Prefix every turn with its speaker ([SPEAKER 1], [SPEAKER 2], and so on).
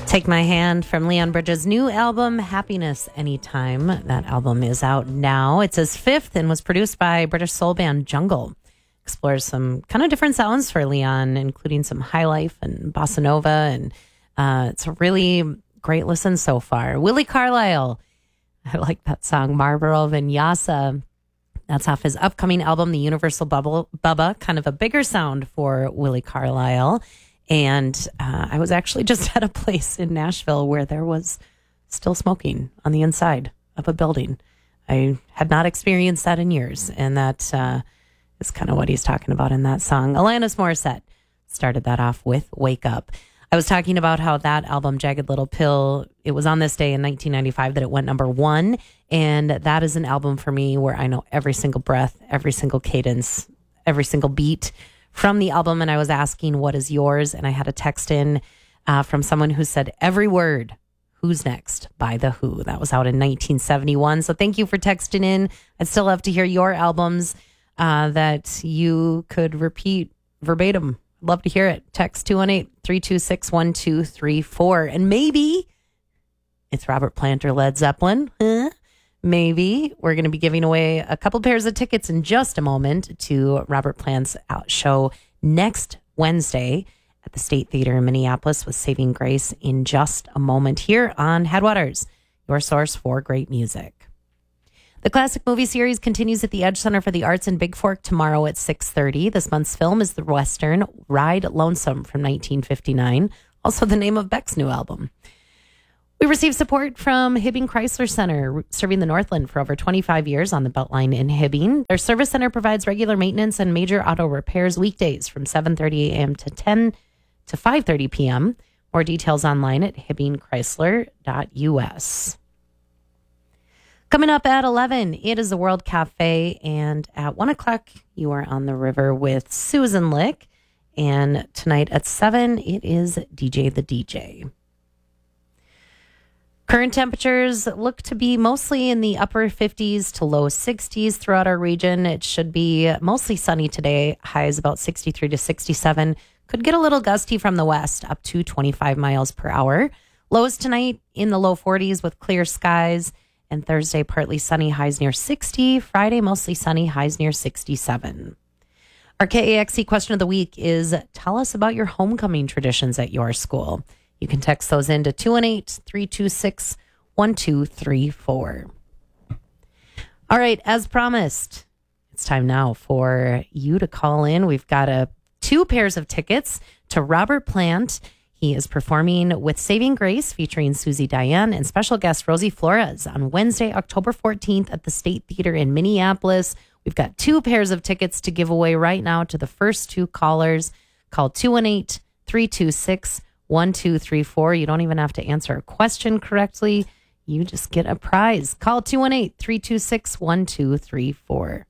[SPEAKER 1] Take My Hand from Leon Bridges' new album, Happiness Anytime. That album is out now. It's his fifth and was produced by British soul band Jungle. Explores some kind of different sounds for Leon, including some high life and bossa nova. And it's a really great listen so far. Willie Carlisle. I like that song, Marlboro Vinyasa. That's off his upcoming album, The Universal Bubba. Kind of a bigger sound for Willie Carlisle. And I was actually just at a place in Nashville where there was still smoking on the inside of a building. I had not experienced that in years. And that is kind of what he's talking about in that song. Alanis Morissette started that off with Wake Up. I was talking about how that album, Jagged Little Pill, it was on this day in 1995 that it went number one. And that is an album for me where I know every single breath, every single cadence, every single beat from the album. And I was asking, what is yours? And I had a text in from someone who said, Every Word, Who's Next by The Who. That was out in 1971. So thank you for texting in. I'd still love to hear your albums that you could repeat verbatim. Love to hear it. Text 218-326-1234. And maybe it's Robert Plant or Led Zeppelin. Maybe we're going to be giving away a couple pairs of tickets in just a moment to Robert Plant's show next Wednesday at the State Theater in Minneapolis with Saving Grace in just a moment here on Headwaters, your source for great music. The classic movie series continues at the Edge Center for the Arts in Big Fork tomorrow at 6:30. This month's film is the Western Ride Lonesome from 1959, also the name of Beck's new album. We received support from Hibbing Chrysler Center, serving the Northland for over 25 years on the Beltline in Hibbing. Their service center provides regular maintenance and major auto repairs weekdays from 7:30 a.m. to 10 to 5:30 p.m. More details online at hibbingchrysler.us. Coming up at 11, it is the World Cafe, and at 1 o'clock, you are on the river with Susan Lick. And tonight at 7, it is DJ the DJ. Current temperatures look to be mostly in the upper 50s to low 60s throughout our region. It should be mostly sunny today. Highs about 63 to 67. Could get a little gusty from the west, up to 25 miles per hour. Lows tonight in the low 40s with clear skies. And Thursday, partly sunny, highs near 60. Friday, mostly sunny, highs near 67. Our KAXE question of the week is, tell us about your homecoming traditions at your school. You can text those in to 218-326-1234. All right, as promised, it's time now for you to call in. We've got two pairs of tickets to Robert Plant. He is performing with Saving Grace featuring Susie Diane and special guest Rosie Flores on Wednesday, October 14th at the State Theater in Minneapolis. We've got two pairs of tickets to give away right now to the first two callers. Call 218-326-1234. You don't even have to answer a question correctly. You just get a prize. Call 218-326-1234.